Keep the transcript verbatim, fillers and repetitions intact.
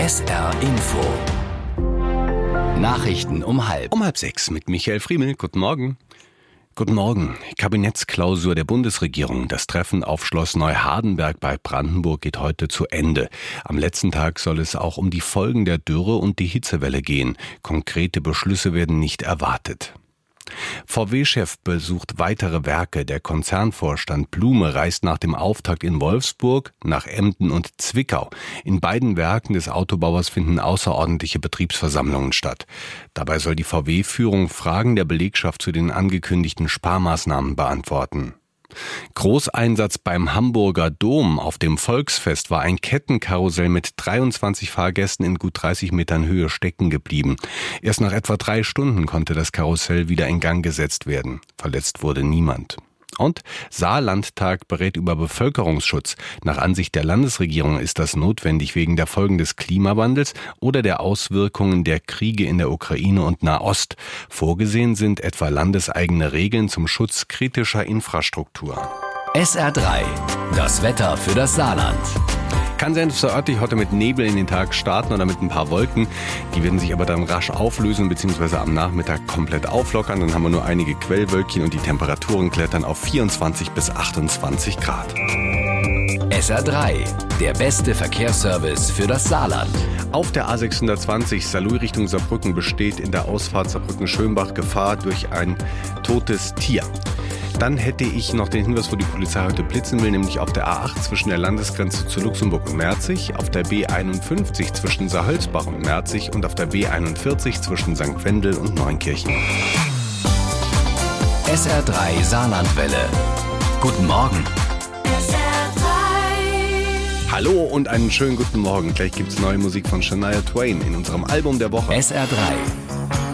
S R Info. Nachrichten um halb. Um halb sechs mit Michael Friemel. Guten Morgen. Guten Morgen. Kabinettsklausur der Bundesregierung. Das Treffen auf Schloss Neuhardenberg bei Brandenburg geht heute zu Ende. Am letzten Tag soll es auch um die Folgen der Dürre und die Hitzewelle gehen. Konkrete Beschlüsse werden nicht erwartet. V W-Chef besucht weitere Werke. Der Konzernvorstand Blume reist nach dem Auftakt in Wolfsburg nach Emden und Zwickau. In beiden Werken des Autobauers finden außerordentliche Betriebsversammlungen statt. Dabei soll die V W-Führung Fragen der Belegschaft zu den angekündigten Sparmaßnahmen beantworten. Großeinsatz beim Hamburger Dom. Auf dem Volksfest war ein Kettenkarussell mit dreiundzwanzig Fahrgästen in gut dreißig Metern Höhe stecken geblieben. Erst nach etwa drei Stunden konnte das Karussell wieder in Gang gesetzt werden. Verletzt wurde niemand. Und Saarlandtag berät über Bevölkerungsschutz. Nach Ansicht der Landesregierung ist das notwendig wegen der Folgen des Klimawandels oder der Auswirkungen der Kriege in der Ukraine und Nahost. Vorgesehen sind etwa landeseigene Regeln zum Schutz kritischer Infrastruktur. S R drei. Das Wetter für das Saarland. Kann sein, dass wir örtlich heute mit Nebel in den Tag starten oder mit ein paar Wolken. Die werden sich aber dann rasch auflösen bzw. am Nachmittag komplett auflockern. Dann haben wir nur einige Quellwölkchen und die Temperaturen klettern auf vierundzwanzig bis achtundzwanzig Grad. S R drei. Der beste Verkehrsservice für das Saarland. Auf der A sechshundertzwanzig Saarlouis Richtung Saarbrücken besteht in der Ausfahrt Saarbrücken-Schönbach Gefahr durch ein totes Tier. Dann hätte ich noch den Hinweis, wo die Polizei heute blitzen will, nämlich auf der A acht zwischen der Landesgrenze zu Luxemburg und Merzig, auf der B einundfünfzig zwischen Saarholzbach und Merzig und auf der B einundvierzig zwischen Sankt Wendel und Neunkirchen. S R drei Saarlandwelle. Guten Morgen. S R drei. Hallo und einen schönen guten Morgen. Gleich gibt's neue Musik von Shania Twain in unserem Album der Woche. S R drei.